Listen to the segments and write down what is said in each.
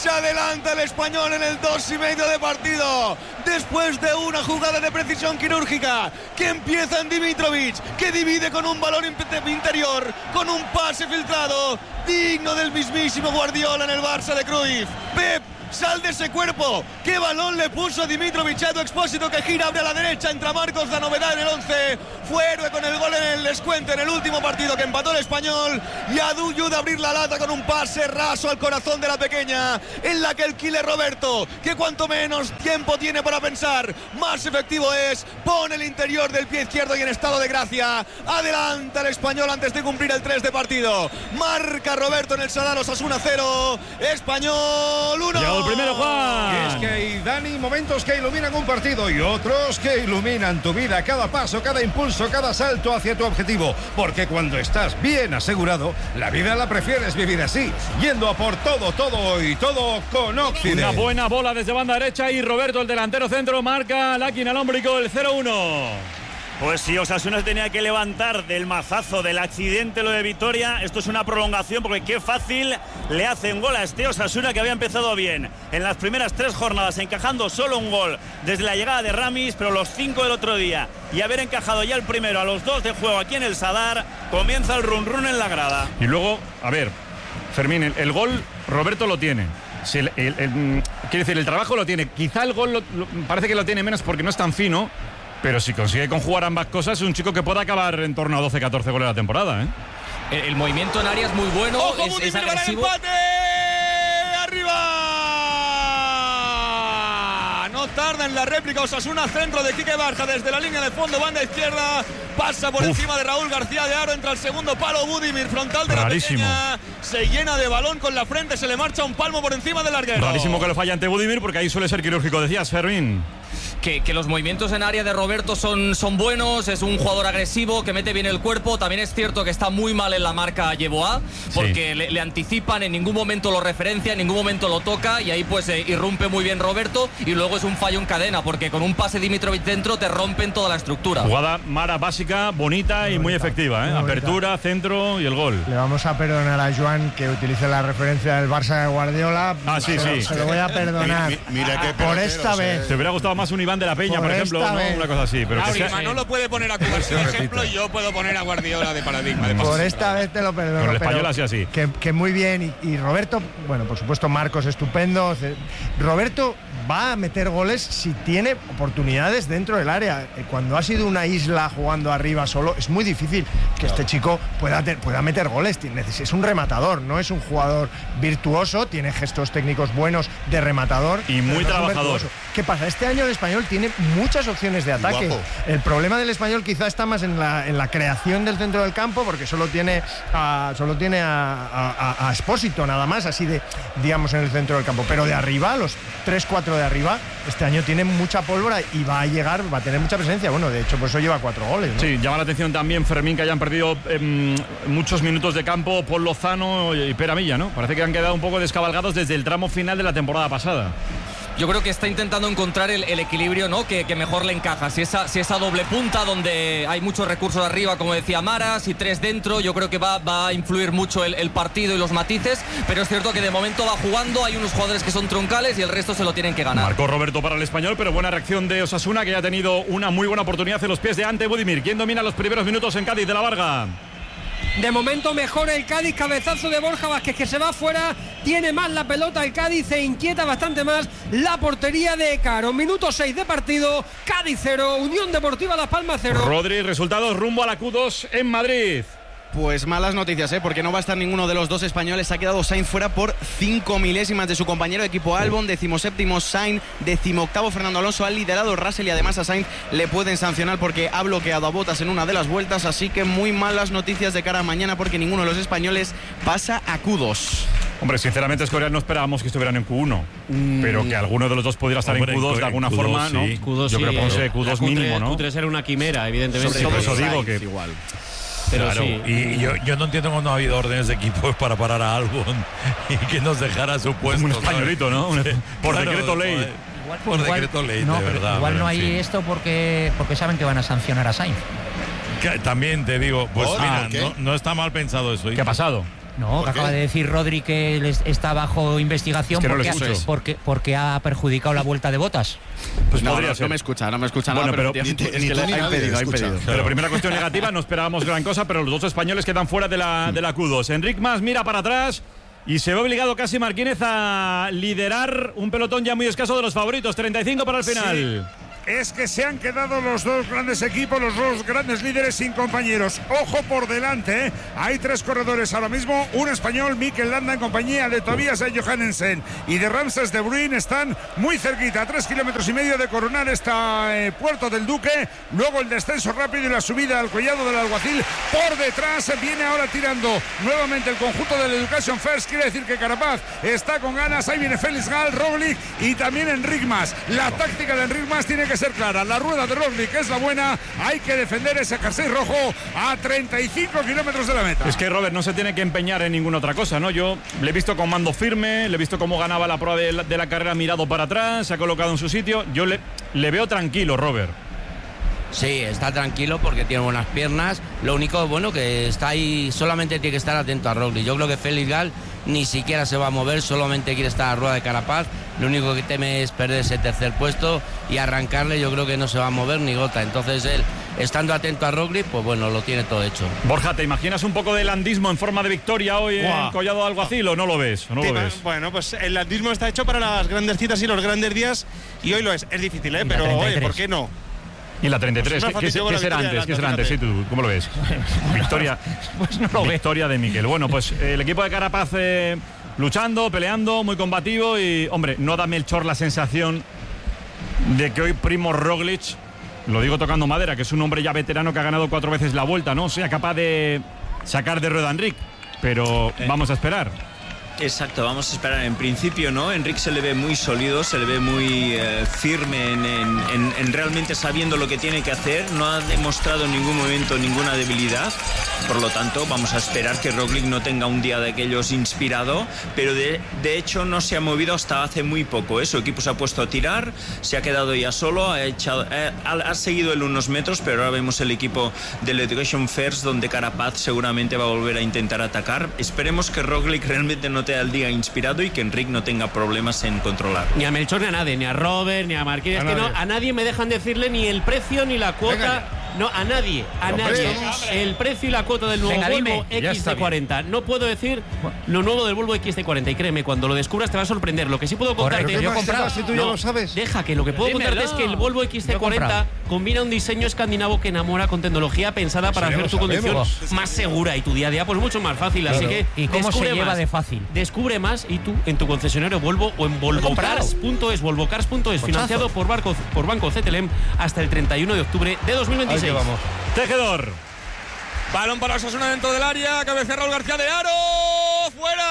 Se adelanta el español en el 2,5 de partido. Después de una jugada de precisión quirúrgica que empieza en Dimitrovic, que divide con un balón interior, con un pase filtrado, digno del mismísimo Guardiola en el Barça de Cruyff. Pep, sal de ese cuerpo. Qué balón le puso Dimitrovic a Edu Expósito, que gira, abre a la derecha, entra Marcos, la novedad en el 11. Fue héroe con el gol en el descuento en el último partido que empató el español. Y Adu ayuda a abrir la lata con un pase raso al corazón de la pequeña, en la que el killer Roberto, que cuanto menos tiempo tiene para pensar, más efectivo es, pone el interior del pie izquierdo y en estado de gracia. Adelanta el español antes de cumplir el 3 de partido. Marca Roberto en el Sadar, Osasuna 0, Español 1. El primero, Juan. Y es que hay, Dani, momentos que iluminan un partido y otros que iluminan tu vida. Cada paso, cada impulso, cada salto hacia tu objetivo. Porque cuando estás bien asegurado, la vida la prefieres vivir así, yendo a por todo, todo y todo con Occident. Una buena bola desde banda derecha y Roberto, el delantero centro, marca la quina al hombrico, el 0-1. Pues sí, Osasuna tenía que levantar del mazazo del accidente lo de Vitoria. Esto es una prolongación porque qué fácil le hacen gol a este Osasuna, que había empezado bien en las primeras 3 jornadas, encajando solo un gol desde la llegada de Ramis, pero los 5 del otro día y haber encajado ya el primero a los 2 de juego aquí en el Sadar, comienza el run run en la grada. Y luego, a ver, Fermín, el gol Roberto lo tiene. Si quiere decir, el trabajo lo tiene. Quizá el gol parece que lo tiene menos porque no es tan fino. Pero si consigue conjugar ambas cosas, es un chico que puede acabar en torno a 12-14 goles a la temporada, ¿eh? El movimiento en área es muy bueno. ¡Ojo, es agresivo. El empate! ¡Arriba! No tarda en la réplica Osasuna, centro de Quique Barja desde la línea de fondo, banda izquierda. Pasa por encima de Raúl García de Aro, entra al segundo palo Budimir, frontal de Rarísimo. la pequeña. Se llena de balón con la frente, se le marcha un palmo por encima del larguero. Rarísimo que lo falla ante Budimir porque ahí suele ser quirúrgico, decías, Fermín. Que los movimientos en área de Roberto son buenos, es un jugador agresivo que mete bien el cuerpo. También es cierto que está muy mal en la marca a Yeboah, porque sí, le anticipan, en ningún momento lo referencia, en ningún momento lo toca, y ahí pues irrumpe muy bien Roberto, y luego es un fallo en cadena porque con un pase Dimitrovic dentro te rompen toda la estructura. Jugada Mara básica, bonita y muy efectiva, ¿eh? Muy apertura, bonita. centro y el gol. Le vamos a perdonar a Joan que utilice la referencia del Barça de Guardiola. Sí. Se lo voy a perdonar. Mira qué por esta vez. Te hubiera gustado más un Iván de la Peña, por ejemplo, ¿no? Una cosa así. Pero Claro, Manolo puede poner a Cuba de ejemplo y yo puedo poner a Guardiola de paradigma. Por esta vez te lo perdono. Con el español así. Que muy bien. Y Roberto, bueno, por supuesto, Marcos estupendo. Roberto va a meter goles si tiene oportunidades dentro del área. Cuando ha sido una isla jugando arriba solo, es muy difícil que este chico pueda meter goles. Es un rematador, no es un jugador virtuoso, tiene gestos técnicos buenos de rematador. Y muy trabajador. ¿Qué pasa? Este año el español tiene muchas opciones de ataque. Guapo. El problema del español quizá está más en la creación del centro del campo, porque solo tiene a Expósito nada más, así de, digamos, en el centro del campo. Pero de arriba, los 3-4 de arriba, este año tiene mucha pólvora y va a tener mucha presencia. Bueno, de hecho, por eso lleva 4 goles, ¿no? Sí, llama la atención también, Fermín, que hayan perdido muchos minutos de campo Paul Lozano y Pere Milla, ¿no? Parece que han quedado un poco descabalgados desde el tramo final de la temporada pasada. Yo creo que está intentando encontrar el equilibrio, ¿no? que mejor le encaja. Si esa doble punta donde hay muchos recursos arriba, como decía Maras, y 3 dentro, yo creo que va a influir mucho el partido y los matices, pero es cierto que de momento va jugando, hay unos jugadores que son troncales y el resto se lo tienen que ganar. Marcó Roberto para el español, pero buena reacción de Osasuna, que ya ha tenido una muy buena oportunidad en los pies de Ante Budimir. ¿Quién domina los primeros minutos en Cádiz de la Varga? De momento mejor el Cádiz, cabezazo de Borja Vázquez que se va fuera, tiene más la pelota el Cádiz, se inquieta bastante más la portería de Caro. Minuto 6 de partido, Cádiz 0, Unión Deportiva Las Palmas 0. Rodri, resultados rumbo a la Q2 en Madrid. Pues malas noticias, porque no va a estar ninguno de los dos españoles. Ha quedado Sainz fuera por 5 milésimas de su compañero de equipo Albon, 17º Sainz, 18º Fernando Alonso. Ha liderado Russell y además a Sainz le pueden sancionar porque ha bloqueado a Bottas en una de las vueltas. Así que muy malas noticias de cara a mañana, porque ninguno de los españoles pasa a Q2. Hombre, sinceramente, Escorial, no esperábamos que estuvieran en Q1, pero que alguno de los dos pudiera estar en Q2 de alguna forma, ¿no? Sí. Q2 yo creo que sí, Q2 mínimo, ¿no? Q3 era una quimera, evidentemente. Por eso digo que igual. Pero claro, sí. Y yo no entiendo cuando ha habido órdenes de equipos para parar a Albon y que nos dejara su puesto. Un españolito, ¿no? Por claro, decreto ley. Por decreto ley, no, de verdad. Igual no hay sí. esto porque saben que van a sancionar a Sainz. También te digo, pues mira, no está mal pensado eso. ¿Qué ha pasado? No, que acaba de decir Rodri que está bajo investigación porque ha perjudicado la vuelta de Botas. Pues no me escucha. Bueno, pero es que ha impedido. Pero primera cuestión negativa, no esperábamos gran cosa, pero los dos españoles quedan fuera de la Q2. Enric Mas mira para atrás y se ve obligado casi Marquínez a liderar un pelotón ya muy escaso de los favoritos. 35 para el final. Sí. Es que se han quedado los dos grandes equipos, los dos grandes líderes sin compañeros. Ojo por delante, ¿eh? Hay 3 corredores ahora mismo. Un español, Mikel Landa, en compañía de Tobias Johannesen y de Ramses de Bruyn. Están muy cerquita, a 3,5 kilómetros de coronar Puerto del Duque. Luego el descenso rápido y la subida al collado del Alguacil. Por detrás viene ahora tirando nuevamente el conjunto del Education First. Quiere decir que Carapaz está con ganas. Ahí viene Félix Gal, Roglic y también Enric Mas. La táctica de Enric Mas tiene que ser clara. La rueda de Roglic es la buena. Hay que defender ese jersey rojo a 35 kilómetros de la meta. Es que Robert no se tiene que empeñar en ninguna otra cosa, ¿no? Yo le he visto con mando firme, le he visto cómo ganaba la prueba de la carrera, mirado para atrás, se ha colocado en su sitio. Yo le veo tranquilo, Robert. Sí, está tranquilo porque tiene buenas piernas. Lo único bueno que está ahí, solamente tiene que estar atento a Roglic. Yo creo que Félix Gal ni siquiera se va a mover, solamente quiere estar a la rueda de Carapaz. Lo único que teme es perder ese tercer puesto y arrancarle. Yo creo que no se va a mover ni gota. Entonces él, estando atento a Roglic, pues bueno, lo tiene todo hecho. Borja, ¿te imaginas un poco de landismo en forma de victoria hoy en Collado de Alguacil o no lo ves? Bueno, pues el landismo está hecho para las grandes citas y los grandes días y hoy lo es. Es difícil, pero oye, ¿por qué no? Y la 33, ¿qué será antes? ¿Qué será antes? Sí, ¿tú cómo lo ves? Victoria, pues no lo victoria de Mikel. Bueno, pues el equipo de Carapaz luchando, peleando, muy combativo y, hombre, no da Melchor la sensación de que hoy Primo Roglic, lo digo tocando madera, que es un hombre ya veterano que ha ganado 4 veces la Vuelta, ¿no? Sea capaz de sacar de rueda a Enric, pero vamos a esperar. Exacto, vamos a esperar. En principio, ¿no? Enric se le ve muy sólido, se le ve muy firme en realmente sabiendo lo que tiene que hacer. No ha demostrado en ningún momento ninguna debilidad. Por lo tanto, vamos a esperar que Roglic no tenga un día de aquellos inspirado. Pero de hecho no se ha movido hasta hace muy poco. Su equipo se ha puesto a tirar, se ha quedado ya solo, ha seguido él unos metros, pero ahora vemos el equipo del Education First, donde Carapaz seguramente va a volver a intentar atacar. Esperemos que Roglic realmente no al día inspirado y que Enric no tenga problemas en controlar. Ni a Melchor ni a nadie, ni a Robert, ni a Marquínez. A nadie me dejan decirle ni el precio ni la cuota. Venga. No, a nadie. El precio y la cuota del nuevo Volvo XC40. No puedo decir lo nuevo del Volvo XC40. Y créeme, cuando lo descubras te va a sorprender. Lo que sí puedo contarte. Yo he comprado. Si tú ya lo sabes. Deja que lo que puedo contarte es que el Volvo XC40 combina un diseño escandinavo que enamora con tecnología pensada para hacer tu conducción más segura y tu día a día pues mucho más fácil. Así que ¿y cómo se lleva de fácil? Descubre más y tú en tu concesionario Volvo o en volvocars.es, volvocars.es, financiado por Banco CTLM hasta el 31 de octubre de 2026. Vamos. Tejedor. Balón para Osasuna dentro del área. Cabecea Raúl García de Aro. ¡Fuera!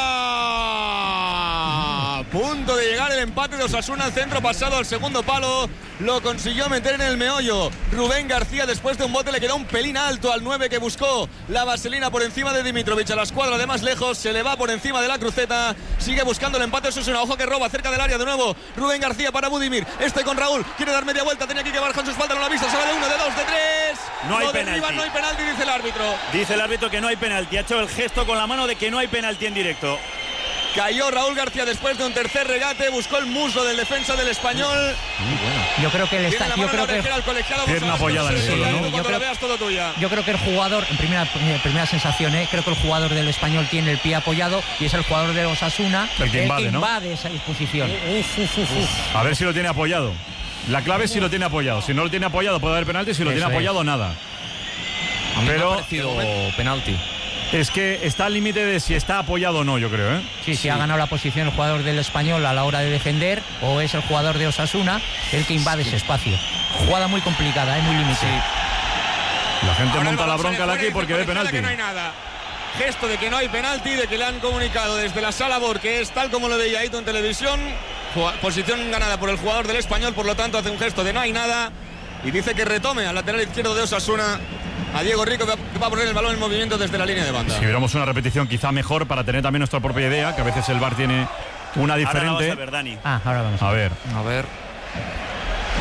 Punto de llegar el empate de Osasuna al centro, pasado al segundo palo. Lo consiguió meter en el meollo Rubén García. Después de un bote le quedó un pelín alto al 9 que buscó la vaselina por encima de Dimitrovic. A la escuadra de más lejos se le va por encima de la cruceta. Sigue buscando el empate Osasuna. Ojo que roba cerca del área de nuevo Rubén García para Budimir. Con Raúl. Quiere dar media vuelta. Tenía que bajar con su espalda. No lo ha visto. Se va de 1, de 2, de 3. No hay penalti. No hay penalti, dice el árbitro. Dice el árbitro que no hay penalti. Ha hecho el gesto con la mano de que no hay penalti en directo. Cayó Raúl García después de un tercer regate, buscó el muslo del defensa del Español. Muy bueno. Yo creo que él está. Yo creo que pierna apoyada en el suelo, ¿no? Yo creo que el jugador, en primera sensación, creo que el jugador del Español tiene el pie apoyado y es el jugador de Osasuna el que invade esa disposición. A ver si lo tiene apoyado. La clave es si lo tiene apoyado. Si no lo tiene apoyado puede haber penalti. Si lo tiene apoyado, nada. A mí me ha parecido penalti. Es que está al límite de si está apoyado o no, yo creo, Sí, si ha ganado la posición el jugador del Español a la hora de defender, o es el jugador de Osasuna el que invade ese espacio. Jugada muy complicada, muy límite. La gente monta la bronca de aquí porque ve penalti. Que no hay nada. Gesto de que no hay penalti, de que le han comunicado desde la sala BOR, que es tal como lo veía Aito en televisión. Posición ganada por el jugador del Español, por lo tanto hace un gesto de no hay nada y dice que retome al lateral izquierdo de Osasuna, a Diego Rico, que va a poner el balón en movimiento desde la línea de banda. Si viéramos una repetición quizá mejor para tener también nuestra propia idea, que a veces el VAR tiene una diferente. Ahora vamos a ver, Dani. Ahora vamos a ver.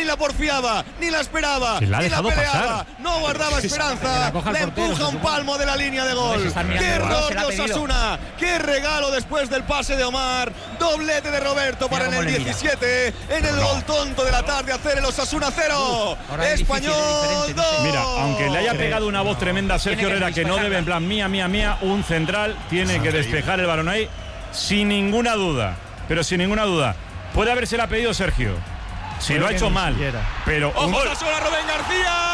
ni la porfiaba, ni la esperaba, Se la ha ni la dejado peleaba, pasar. no guardaba esperanza, coja el le portero, empuja un palmo de la línea de gol. ¡Qué error de Osasuna! ¡Qué regalo después del pase de Omar! Doblete de Roberto para en el 17, en el gol tonto de la tarde, hacer el Osasuna 0. Español 2. Mira, aunque le haya pegado una voz tremenda a Sergio Herrera, que no debe, en plan, mía, un central tiene que despejar el balón ahí, sin ninguna duda. Pero sin ninguna duda. Puede habérsela pedido Sergio. Si lo ha hecho mal. Pero ¡Ojo, Osasuna, Rubén García!